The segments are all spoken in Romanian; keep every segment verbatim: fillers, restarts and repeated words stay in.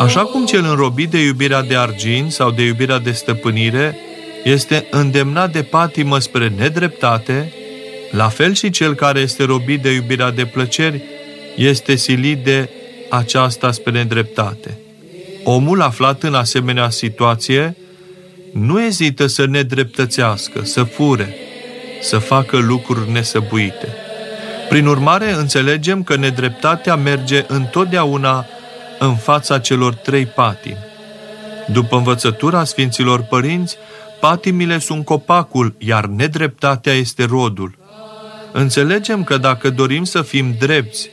Așa cum cel înrobit de iubirea de argint sau de iubirea de stăpânire este îndemnat de patimă spre nedreptate, la fel și cel care este robit de iubirea de plăceri este silit de aceasta spre nedreptate. Omul aflat în asemenea situație nu ezită să nedreptățească, să fure, să facă lucruri nesăbuite. Prin urmare, înțelegem că nedreptatea merge întotdeauna în fața celor trei patimi. După învățătura Sfinților Părinți, patimile sunt copacul, iar nedreptatea este rodul. Înțelegem că dacă dorim să fim drepți,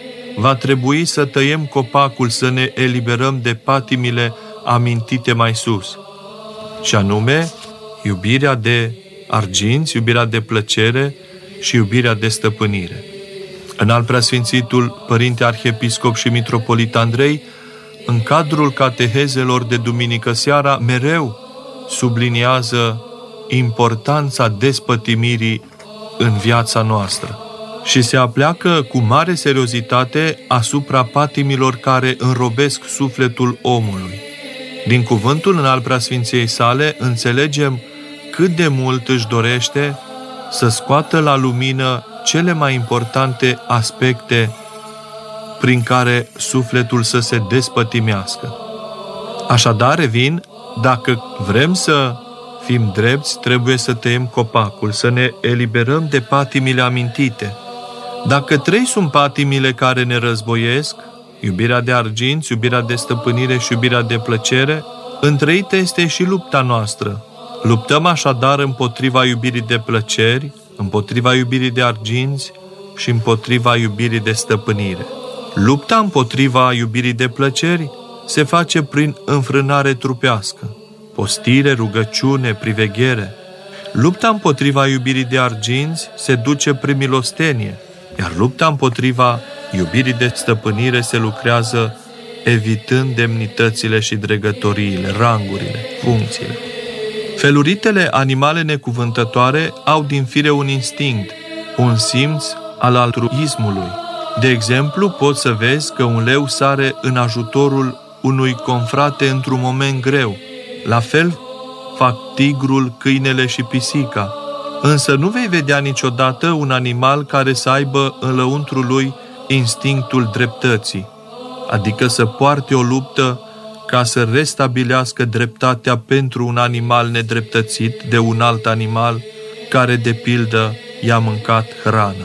va trebui să tăiem copacul, să ne eliberăm de patimile amintite mai sus, și anume iubirea de arginți, iubirea de plăcere și iubirea de stăpânire. Înalt Preasfințitul Părinte Arhiepiscop și Mitropolit Andrei, în cadrul catehezelor de duminică seara, mereu subliniază importanța despătimirii în viața noastră și se apleacă cu mare seriozitate asupra patimilor care înrobesc sufletul omului. Din cuvântul Înalt Preasfinției sale înțelegem cât de mult își dorește să scoată la lumină cele mai importante aspecte prin care sufletul să se despătimească. Așadar, revin, dacă vrem să fim drepți, trebuie să tăiem copacul, să ne eliberăm de patimile amintite. Dacă trei sunt patimile care ne războiesc, iubirea de arginți, iubirea de stăpânire și iubirea de plăcere, întreită este și lupta noastră. Luptăm așadar împotriva iubirii de plăceri, împotriva iubirii de arginți și împotriva iubirii de stăpânire. Lupta împotriva iubirii de plăceri se face prin înfrânare trupească, postire, rugăciune, priveghere. Lupta împotriva iubirii de arginți se duce prin milostenie, iar lupta împotriva iubirii de stăpânire se lucrează evitând demnitățile și dregătoriile, rangurile, funcțiile. Feluritele animale necuvântătoare au din fire un instinct, un simț al altruismului. De exemplu, poți să vezi că un leu sare în ajutorul unui confrate într-un moment greu. La fel fac tigrul, câinele și pisica. Însă nu vei vedea niciodată un animal care să aibă în lăuntrul lui instinctul dreptății, adică să poarte o luptă ca să restabilească dreptatea pentru un animal nedreptățit de un alt animal care, de pildă, i-a mâncat hrana.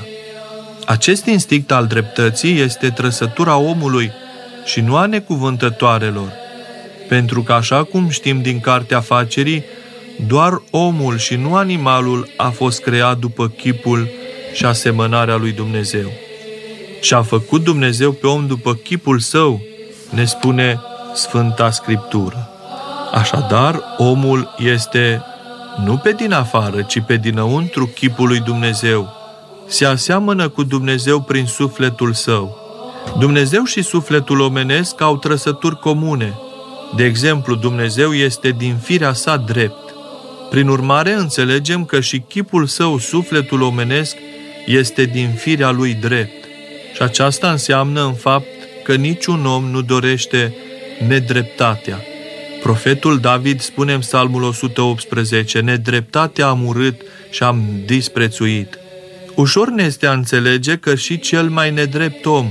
Acest instinct al dreptății este trăsătura omului și nu a necuvântătoarelor, pentru că, așa cum știm din Cartea Facerii, doar omul și nu animalul a fost creat după chipul și asemănarea lui Dumnezeu. Și a făcut Dumnezeu pe om după chipul său, ne spune Sfânta Scriptură. Așadar, omul este nu pe din afară, ci pe dinăuntru chipul lui Dumnezeu. Se aseamănă cu Dumnezeu prin sufletul său. Dumnezeu și sufletul omenesc au trăsături comune. De exemplu, Dumnezeu este din firea sa drept. Prin urmare, înțelegem că și chipul său, sufletul omenesc, este din firea lui drept. Și aceasta înseamnă, în fapt, că niciun om nu dorește nedreptatea. Profetul David spune în Psalmul o sută optsprezece, nedreptatea am urât și am disprețuit. Ușor ne este a înțelege că și cel mai nedrept om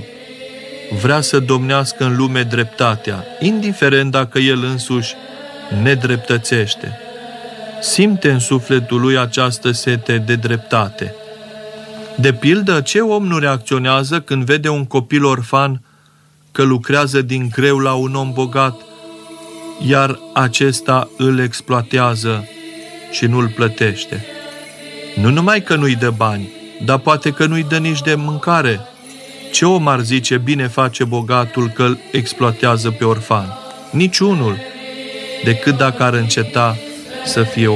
vrea să domnească în lume dreptatea, indiferent dacă el însuși nedreptățește. Simte în sufletul lui această sete de dreptate. De pildă, ce om nu reacționează când vede un copil orfan că lucrează din greu la un om bogat, iar acesta îl exploatează și nu îl plătește? Nu numai că nu-i dă bani, dar poate că nu-i dă nici de mâncare. Ce om ar zice bine face bogatul că îl exploatează pe orfan? Niciunul, decât dacă ar înceta să fie